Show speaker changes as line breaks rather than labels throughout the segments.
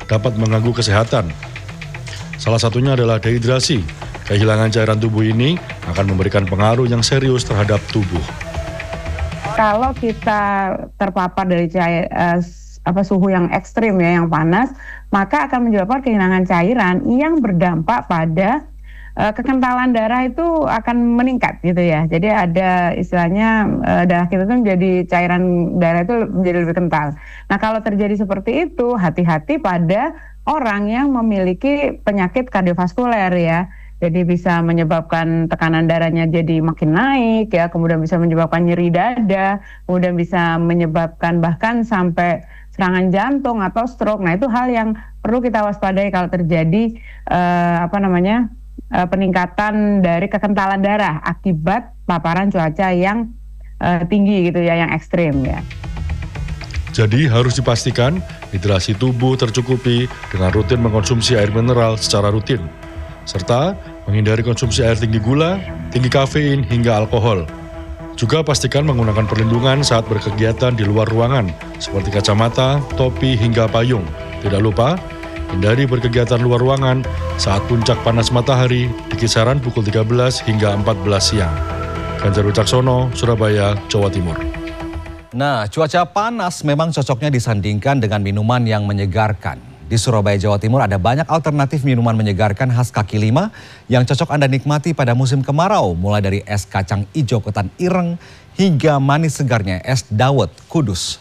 dapat mengganggu kesehatan. Salah satunya adalah dehidrasi. Kehilangan cairan tubuh ini akan memberikan pengaruh yang serius terhadap tubuh.
Kalau kita terpapar dari suhu yang ekstrim ya, yang panas, maka akan menyebabkan kehilangan cairan yang berdampak pada kekentalan darah itu akan meningkat gitu ya. Jadi ada istilahnya darah kita tuh menjadi cairan darah itu menjadi lebih kental. Nah kalau terjadi seperti itu, hati-hati pada orang yang memiliki penyakit kardiovaskuler ya. Jadi bisa menyebabkan tekanan darahnya jadi makin naik ya, kemudian bisa menyebabkan nyeri dada, kemudian bisa menyebabkan bahkan sampai serangan jantung atau stroke. Nah itu hal yang perlu kita waspadai kalau terjadi peningkatan dari kekentalan darah akibat paparan cuaca yang tinggi gitu ya, yang ekstrim ya.
Jadi harus dipastikan hidrasi tubuh tercukupi dengan rutin mengkonsumsi air mineral secara rutin, serta menghindari konsumsi air tinggi gula, tinggi kafein, hingga alkohol. Juga pastikan menggunakan perlindungan saat berkegiatan di luar ruangan, seperti kacamata, topi, hingga payung. Tidak lupa, hindari berkegiatan luar ruangan saat puncak panas matahari di kisaran pukul 13 hingga 14 siang. Ganjar Wicaksono, Surabaya, Jawa Timur.
Nah, cuaca panas memang cocoknya disandingkan dengan minuman yang menyegarkan. Di Surabaya, Jawa Timur ada banyak alternatif minuman menyegarkan khas kaki lima yang cocok Anda nikmati pada musim kemarau. Mulai dari es kacang ijo ketan ireng hingga manis segarnya es dawet kudus.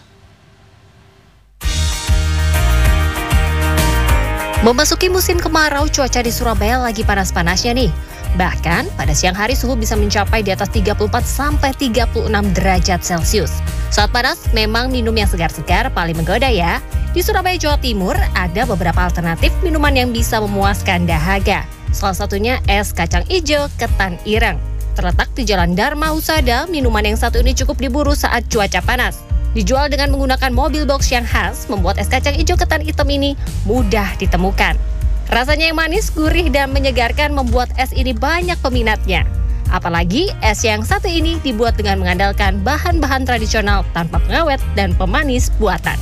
Memasuki musim kemarau, cuaca di Surabaya lagi panas-panasnya nih. Bahkan pada siang hari suhu bisa mencapai di atas 34 sampai 36 derajat Celcius. Saat panas memang minum yang segar-segar paling menggoda ya. Di Surabaya, Jawa Timur ada beberapa alternatif minuman yang bisa memuaskan dahaga. Salah satunya es kacang ijo ketan ireng. Terletak di Jalan Dharma Husada, minuman yang satu ini cukup diburu saat cuaca panas. Dijual dengan menggunakan mobil box yang khas, membuat es kacang ijo ketan hitam ini mudah ditemukan. Rasanya yang manis, gurih, dan menyegarkan membuat es ini banyak peminatnya. Apalagi es yang satu ini dibuat dengan mengandalkan bahan-bahan tradisional tanpa pengawet dan pemanis buatan.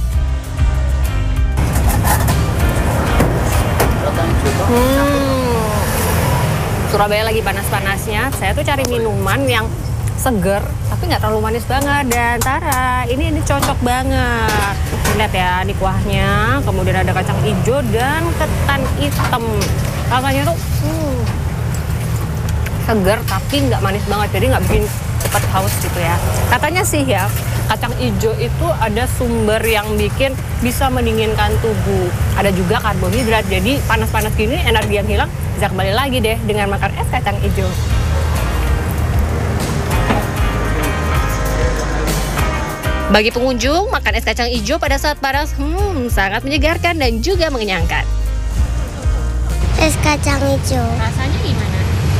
Surabaya lagi panas-panasnya, saya tuh cari minuman yang seger tapi nggak terlalu manis banget. Dan Tara, ini cocok banget. Lihat ya, ini kuahnya, kemudian ada kacang hijau dan ketan hitam. Rasanya tuh seger tapi nggak manis banget, jadi nggak bikin cepat haus gitu ya. Katanya sih ya, kacang hijau itu ada sumber yang bikin bisa mendinginkan tubuh. Ada juga karbohidrat, jadi panas-panas gini energi yang hilang bisa kembali lagi deh dengan makan es kacang hijau. Bagi pengunjung, makan es kacang hijau pada saat panas sangat menyegarkan dan juga mengenyangkan.
Es kacang hijau.
Rasanya gimana?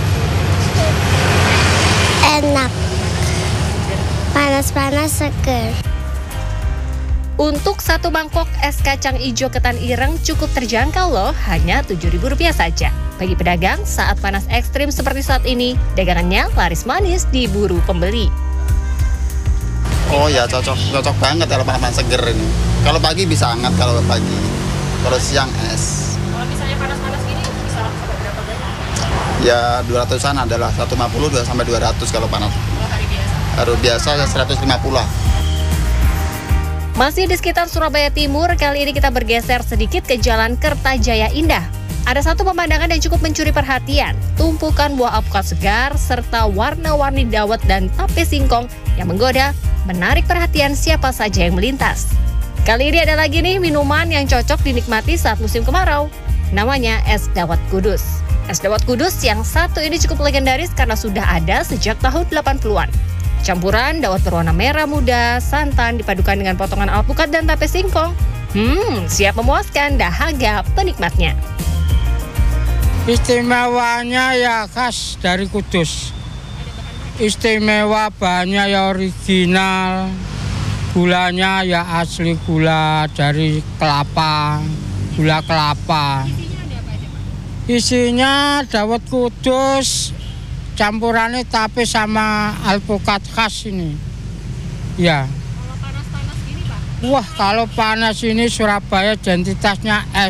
Enak. Panas-panas seger.
Untuk satu mangkok es kacang hijau ketan ireng cukup terjangkau loh, hanya Rp7.000 saja. Bagi pedagang, saat panas ekstrim seperti saat ini, dagangannya laris manis diburu pembeli.
Oh ya, cocok banget kalau panas seger ini. Kalau pagi bisa hangat kalau pagi. Kalau siang es.
Kalau misalnya panas-panas gini bisa sampai berapa banyak?
Ya 200-an adalah 150 sampai 200 kalau panas.
Kalau hari biasa?
Hari biasa ya 150 lah.
Masih di sekitar Surabaya Timur, kali ini kita bergeser sedikit ke Jalan Kertajaya Indah. Ada satu pemandangan yang cukup mencuri perhatian, tumpukan buah alpukat segar serta warna-warni dawet dan tape singkong yang menggoda, menarik perhatian siapa saja yang melintas. Kali ini ada lagi nih minuman yang cocok dinikmati saat musim kemarau. Namanya es dawet kudus. Es dawet kudus yang satu ini cukup legendaris karena sudah ada sejak tahun 80-an. Campuran dawet berwarna merah muda, santan dipadukan dengan potongan alpukat dan tape singkong. Siap memuaskan dahaga penikmatnya.
Istimewanya ya khas dari Kudus. Istimewa bahannya ya original. Gulanya ya asli gula dari kelapa, gula kelapa. Isinya dawet kudus, campurannya tape sama alpukat khas ini. Ya.
Kalau panas-panas gini, Pak?
Wah, kalau panas ini Surabaya identitasnya es.